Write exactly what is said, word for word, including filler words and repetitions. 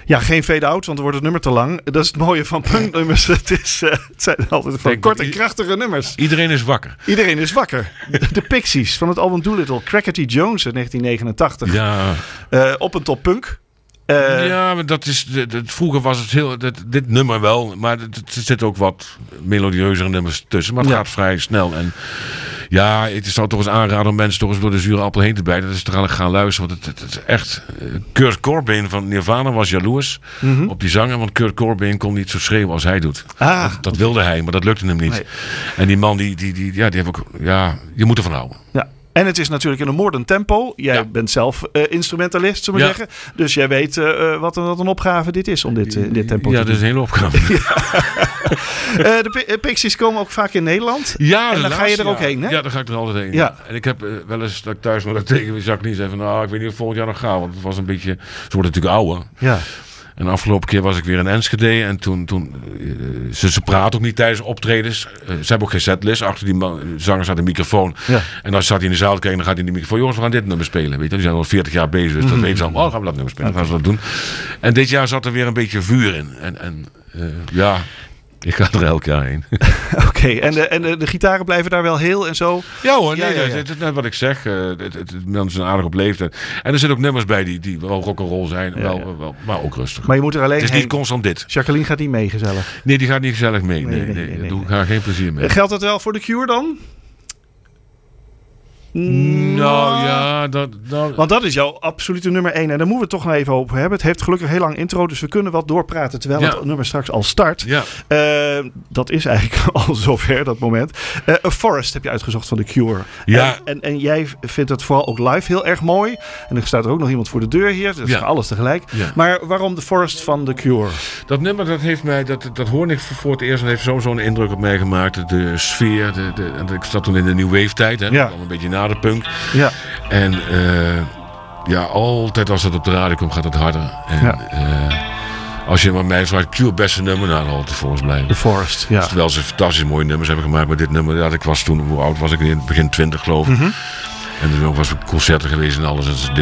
Ja, geen fade-out, want dan wordt het nummer te lang. Dat is het mooie van punknummers. Het, is, uh, het zijn altijd van Kijk, korte, i- krachtige nummers. Iedereen is wakker. Iedereen is wakker. De Pixies van het album Doolittle. Crackety Jones uit negentien negenentachtig. Ja, Uh, op een top punk. Uh, ja maar dat is, dat, dat- vroeger was het heel, dat, dit nummer wel, maar er zitten ook wat melodieuzere nummers tussen. Maar het Ja. gaat vrij snel. En ja, het zou toch eens aanraden om mensen toch eens door de zure appel heen te bijten. Dat is toch gaan luisteren. Want het, het, het is echt. uh, Kurt Cobain van Nirvana was jaloers Mhm. op die zanger. Want Kurt Cobain kon niet zo schreeuwen als hij doet. Ah, dat, dat wilde hij, maar dat lukte hem niet. Nee. En die man, die, die, die, ja, die heeft ook. Ja, je moet ervan houden. ja. En het is natuurlijk in een moordend tempo. Jij Ja. bent zelf uh, instrumentalist, zullen we Ja. zeggen. Dus jij weet uh, uh, wat, een, wat een opgave dit is om dit, uh, dit tempo Ja, te dat is doen. een hele opgave. Uh, de Pi- uh, Pixies komen ook vaak in Nederland. Ja, En dan de ga je laatste er ook jaar. heen, hè? Ja, dan ga ik er altijd heen. Ja. En ik heb uh, wel eens dat ik thuis nog tegen Jacqueline zei van, nou, ik weet niet of ik volgend jaar nog ga, want het was een beetje, ze worden natuurlijk ouder. Ja. En de afgelopen keer was ik weer in Enschede en toen, toen uh, ze, ze praten ook niet tijdens optredens. Uh, ze hebben ook geen setlist. Achter die man, zanger staat een microfoon. Ja. En dan staat hij in de zaal te kijken en dan gaat hij in de microfoon, jongens, we gaan dit nummer spelen. Weet je, die zijn al veertig jaar bezig, dus dat weten ze allemaal. Oh, gaan we dat nummer spelen, dan gaan ze dat doen. En dit jaar zat er weer een beetje vuur in. En, en uh, ja, ik ga er elk jaar heen. Oké, okay. en, de, en de, de gitaren blijven daar wel heel en zo? Ja hoor, nee, Ja, ja, ja. Het is net wat ik zeg. Uh, het, het, het, mensen zijn aardig op leeftijd. En er zitten ook nummers bij die, die wel rock'n'roll zijn, Ja, wel, ja. wel, maar ook rustig. Maar je moet er alleen Het is heen. niet constant dit. Jacqueline gaat niet mee, gezellig. Nee, die gaat niet gezellig mee. Nee, Nee, nee, nee, nee, daar nee, doe ik nee. haar geen plezier mee. Geldt dat wel voor The Cure dan? Nou ja, dat... dat Want dat is jouw absolute nummer één. En daar moeten we het toch nog even over hebben. Het heeft gelukkig heel lang intro, dus we kunnen wat doorpraten terwijl Ja. het nummer straks al start. ja. Uh, dat is eigenlijk al zover, dat moment. Uh, A Forest heb je uitgezocht van The Cure. Ja. En, en, en jij vindt het vooral ook live heel erg mooi. En er staat er ook nog iemand voor de deur hier. Dus Ja. alles tegelijk. Ja. Maar waarom The Forest van The Cure? Dat nummer, dat heeft mij, dat, dat hoorde ik voor het eerst en heeft sowieso een indruk op mij gemaakt. De sfeer, de, de, en ik zat toen in de New Wave tijd, hè, Ja. al een beetje na de punk. Ja. En uh, ja, altijd als het op de radio komt, gaat het harder. En Ja. uh, als je maar mij vraagt, Cure beste nummer, nou, dan altijd volgens blijven. The Forest, ja. Terwijl ze fantastisch mooie nummers hebben gemaakt, maar dit nummer, ja, ik was toen, hoe oud was ik? In het begin twintig geloof ik. Mm-hmm. En toen was ik concerten geweest en alles. En